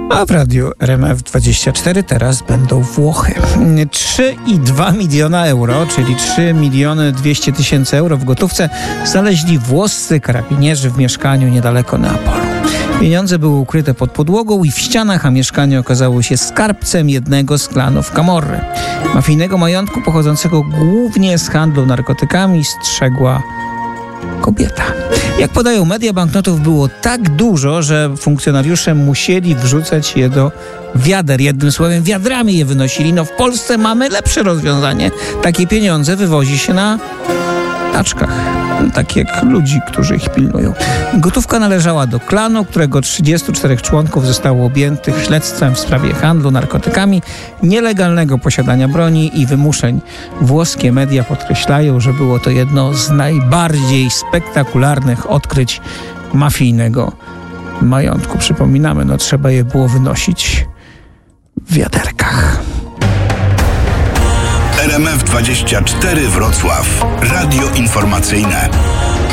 A w radiu RMF24 teraz będą Włochy. 3,2 miliona euro, czyli 3 miliony 200 tysięcy euro w gotówce znaleźli włoscy karabinierzy w mieszkaniu niedaleko Neapolu. Pieniądze były ukryte pod podłogą i w ścianach, a mieszkanie okazało się skarbcem jednego z klanów Camorry. Mafijnego majątku pochodzącego głównie z handlu narkotykami strzegła kobieta. Jak podają media, banknotów było tak dużo, że funkcjonariusze musieli wrzucać je do wiader. Jednym słowem, wiadrami je wynosili. No w Polsce mamy lepsze rozwiązanie. Takie pieniądze wywozi się na taczkach. Tak jak ludzi, którzy ich pilnują. Gotówka należała do klanu, którego 34 członków zostało objętych śledztwem w sprawie handlu narkotykami, nielegalnego posiadania broni i wymuszeń. Włoskie media podkreślają, że było to jedno z najbardziej spektakularnych odkryć mafijnego majątku. Przypominamy, trzeba je było wynosić w wiaderkach. RMF24 Wrocław. Radio informacyjne.